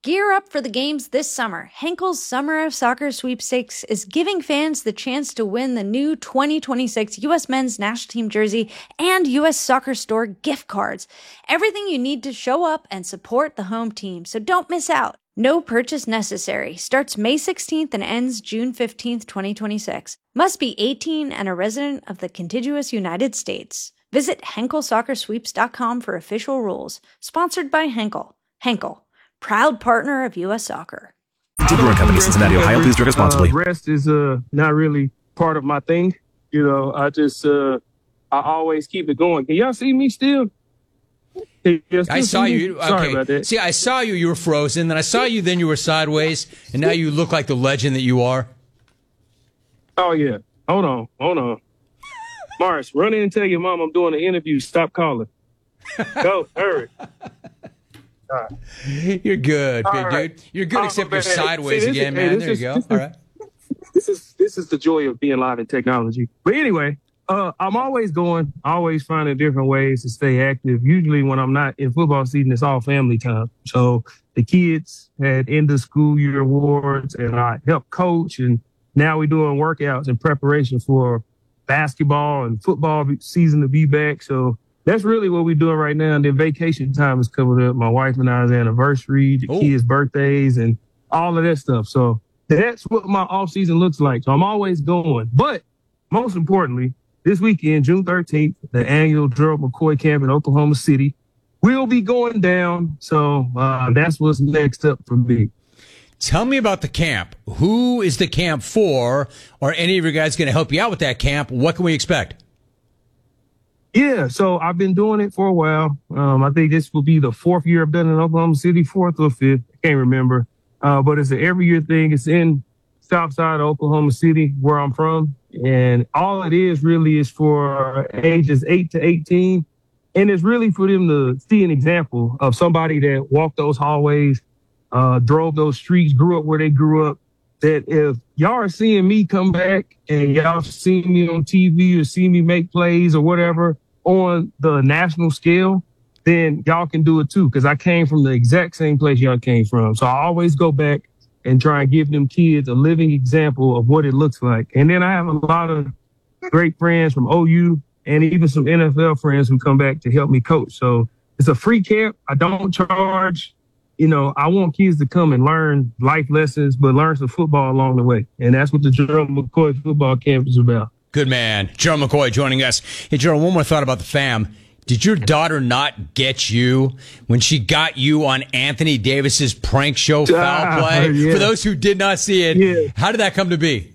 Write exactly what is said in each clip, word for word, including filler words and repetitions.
Gear up for the games this summer. Henkel's Summer of Soccer Sweepstakes is giving fans the chance to win the new twenty twenty-six U S Men's National Team jersey and U S Soccer Store gift cards. Everything you need to show up and support the home team, so don't miss out. No purchase necessary. Starts May sixteenth and ends June fifteenth, twenty twenty-six. Must be eighteen and a resident of the contiguous United States. Visit Henkel Soccer Sweeps dot com for official rules. Sponsored by Henkel. Henkel, proud partner of U S Soccer. Brewing Company, Cincinnati, Ohio. Please drink responsibly. Uh, rest is uh, not really part of my thing. You know, I just, uh, I always keep it going. Can y'all see me still? I saw you. Okay. Sorry about that. See, I saw you. You were frozen. Then I saw you. Then you were sideways. And now you look like the legend that you are. Oh, yeah. Hold on. Hold on. Morris, run in and tell your mom I'm doing an interview. Stop calling. Go. Hurry. Right. You're good, big right. dude. You're good, Oh, except man. you're sideways See, this again, is, hey, man. this There is, you go. This All is, right. This is this is the joy of being live in technology. But anyway, uh, I'm always going, always finding different ways to stay active. Usually when I'm not in football season, it's all family time. So the kids had end of school year awards, and I help coach, and now we're doing workouts in preparation for basketball and football season to be back. So that's really what we're doing right now. And then vacation time is coming up. My wife and I's anniversary, the Ooh. kids' birthdays, and all of that stuff. So that's what my off season looks like. So I'm always going. But most importantly, this weekend, June thirteenth, the annual Gerald McCoy Camp in Oklahoma City will be going down. So uh, that's what's next up for me. Tell me about the camp. Who is the camp for? Are any of your guys going to help you out with that camp? What can we expect? Yeah, so I've been doing it for a while. Um, I think this will be the fourth year I've done it in Oklahoma City, fourth or fifth. I can't remember. Uh, but it's an every year thing. It's in South Side of Oklahoma City, where I'm from. And all it is really is for ages eight to eighteen. And it's really for them to see an example of somebody that walked those hallways, uh, drove those streets, grew up where they grew up. That if y'all are seeing me come back and y'all see me on T V or see me make plays or whatever on the national scale, then y'all can do it too. Cause I came from the exact same place y'all came from. So I always go back and try and give them kids a living example of what it looks like. And then I have a lot of great friends from O U and even some N F L friends who come back to help me coach. So it's a free camp. I don't charge. You know, I want kids to come and learn life lessons, but learn some football along the way. And that's what the Gerald McCoy football camp is about. Good man. Gerald McCoy joining us. Hey, Gerald, one more thought about the fam. Did your daughter not get you when she got you on Anthony Davis's prank show Foul Ah, Play? yeah. For those who did not see it, Yeah. how did that come to be?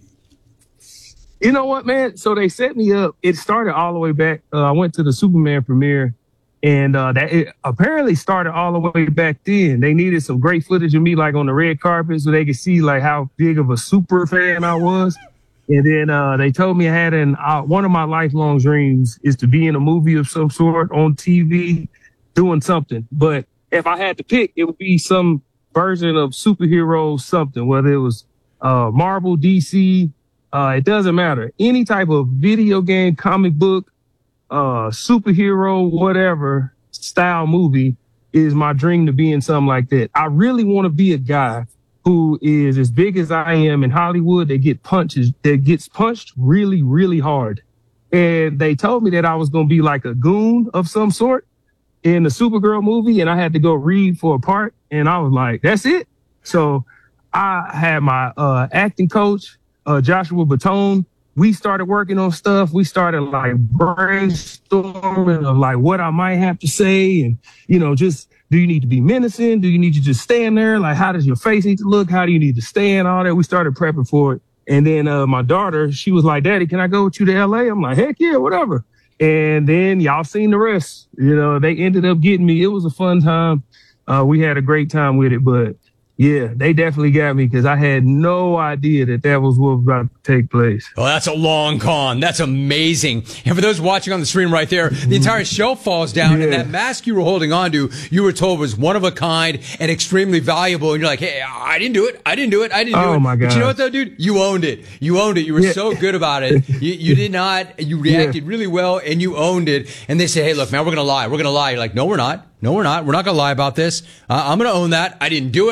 You know what, man? So they set me up. It started all the way back. Uh, I went to the Superman premiere. And uh, that it apparently started all the way back then. They needed some great footage of me, like on the red carpet, so they could see like how big of a super fan I was. And then uh, they told me I had an uh, one of my lifelong dreams is to be in a movie of some sort on T V, doing something. But if I had to pick, it would be some version of superhero something, whether it was uh, Marvel, D C. Uh, it doesn't matter. Any type of video game, comic book, uh, superhero, whatever style movie is my dream to be in something like that. I really want to be a guy who is as big as I am in Hollywood. They get punches, that gets punched really, really hard. And they told me that I was going to be like a goon of some sort in the Supergirl movie. And I had to go read for a part. And I was like, that's it. So I had my, uh, acting coach, uh, Joshua Batone. We started working on stuff. We started like brainstorming of like what I might have to say. And, you know, just, do you need to be menacing? Do you need to just stand there? Like, how does your face need to look? How do you need to stand? All that. We started prepping for it. And then, uh, my daughter, she was like, Daddy, can I go with you to L A? I'm like, heck yeah, whatever. And then y'all seen the rest. You know, they ended up getting me. It was a fun time. Uh, we had a great time with it, but yeah, they definitely got me because I had no idea that that was what was about to take place. Well, that's a long con. That's amazing. And for those watching on the stream right there, the entire show falls down, Yeah. and that mask you were holding on to, you were told was one of a kind and extremely valuable. And you're like, hey, I didn't do it. I didn't do it. I didn't do Oh, it. my But you know God. what, though, dude? You owned it. You owned it. You were Yeah. so good about it. You, you did not. You reacted Yeah. really well, and you owned it. And they say, hey, look, man, we're going to lie. We're going to lie. You're like, no, we're not. No, we're not. We're not going to lie about this. Uh, I'm going to own that. I didn't do it.